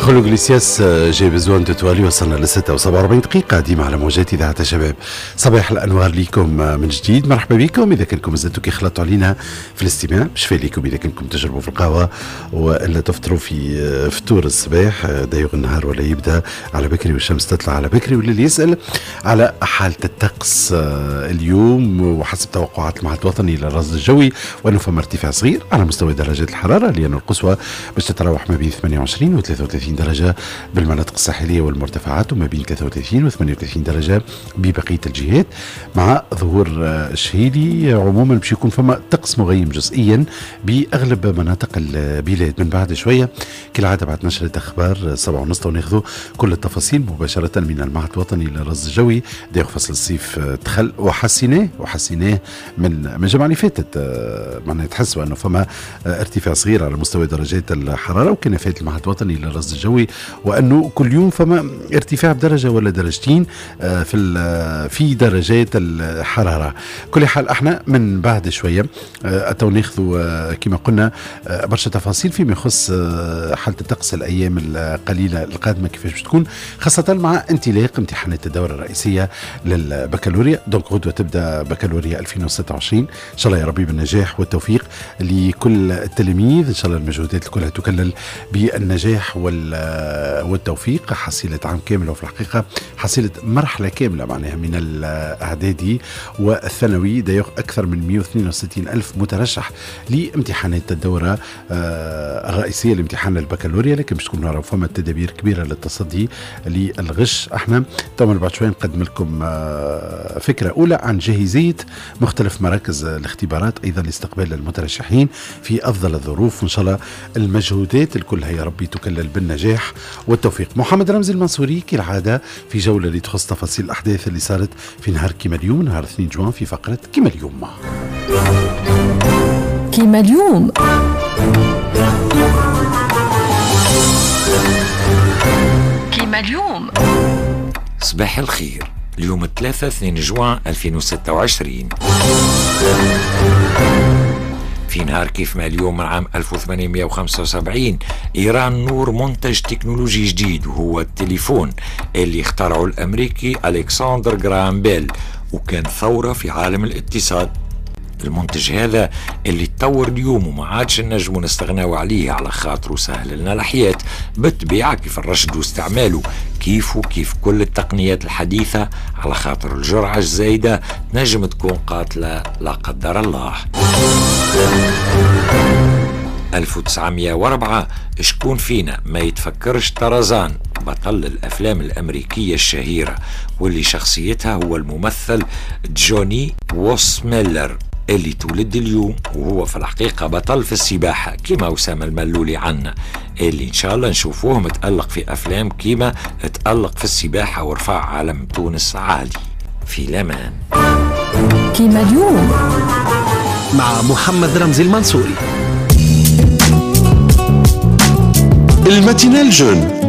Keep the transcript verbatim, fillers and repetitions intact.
خلو غليسياس جي بزوان دو توالي. وصلنا لستة وسبعة وأربعين دقيقة ديما على موجات إذاعة شباب. صباح الأنوار ليكم من جديد، مرحبا بكم. إذا كنكم مازلتوا كي خلطوا علينا في الاستماع شفاء ليكم. إذا كنكم تشربوا في القهوة وإلا تفطروا في فطور الصباح، دايغ النهار ولا يبدأ على بكري والشمس تطلع على بكري. واللي يسأل على حالة الطقس اليوم وحسب توقعات المعهد الوطني للرصد الجوي، وأنه فما ارتفاع صغير على مستوى درجات الحرارة، لأن القصوى باش تتراوح ما بين ثمانية وعشرين و ثلاثة وثلاثين درجة بالمناطق الساحلية والمرتفعات، وما بين ثلاثة وثلاثين و ثمانية وثلاثين درجة ببقية الجهات، مع ظهور الشهيلي. عموما باش يكون فما طقس مغيم جزئيا بأغلب مناطق البلاد. من بعد شوية كالعادة بعد نشرة أخبار سبعة ونص وناخذوا كل التفاصيل مباشرة من المعهد الوطني للرصد الجوي. دايق فصل الصيف دخل وحسيناه وحسيناه من من الجمعة اللي فاتت، معناها تحسوا أنه فما ارتفاع صغير على مستوى درجات الحرارة، وكان فات المعهد الوطني للرصد الجوي وأنه كل يوم فما ارتفاع بدرجة ولا درجتين في في درجات الحرارة. كل حال احنا من بعد شوية أتو ناخذوا كما قلنا برشا تفاصيل فيما يخص حالة الطقس الأيام القليلة القادمة كيفاش باش تكون، خاصة مع انطلاق امتحانات الدورة الرئيسية للبكالوريا. دونك غدوة تبدأ بكالوريا ألفين وستة وعشرين إن شاء الله يا ربي بالنجاح والتوفيق لكل التلاميذ. إن شاء الله المجهودات كلها تكلل بالنجاح والتوفيق. حصيلة عام كامل، وفي الحقيقة حصيلة مرحلة كاملة معناها من الإعدادي والثانوي. دايق أكثر من مئة واثنين وستين ألف مترشح لامتحانات الدورة الرئيسية لامتحان البكالوريا، لكن باش تكون نعرف فما تدابير كبيرة للتصدي للغش. احنا طبعا بعد شوي نقدم لكم فكرة أولى عن جاهزية مختلف مراكز الاختبارات أيضا لاستقبال المترشحين في أفضل الظروف. وإن شاء الله المجهودات الكلها يا ربي تكلل بالنجاح والتوفيق. محمد رمزي المنصوري كالعادة في جولة اللي تخص تفاصيل الأحداث اللي صارت في نهار كيما اليوم، نهار اثنين جوان، في فقرة كيما اليوم. كيما اليوم كيما اليوم. صباح الخير. اليوم الثلاثة اثنين جوان ألفين وستة وعشرين، في نهار كيف ما اليوم من عام ألف وثمانمئة وخمسة وسبعين إيران نور منتج تكنولوجي جديد، وهو التليفون اللي اخترعه الأمريكي ألكسندر غراهام بيل، وكان ثورة في عالم الاتصال. المنتج هذا اللي تطور اليوم وما عادش نجموا نستغناو عليه على خاطره سهل لنا الحياة بالطبيعة كيف الرشد واستعماله، كيف وكيف كل التقنيات الحديثة، على خاطر الجرعة الزايدة نجم تكون قاتلة لا قدر الله. ألف وتسعمئة وأربعة شكون فينا ما يتفكرش طرزان، بطل الأفلام الأمريكية الشهيرة واللي شخصيتها هو الممثل جوني ووسميلر اللي تولد اليوم، وهو في الحقيقة بطل في السباحة كما أسامة الملولي عنا، اللي إن شاء الله نشوفوه متألق في أفلام كما تألق في السباحة ورفع علم تونس عالي. في الأمان. كيما اليوم مع محمد رمزي المنصوري. الماتينال جون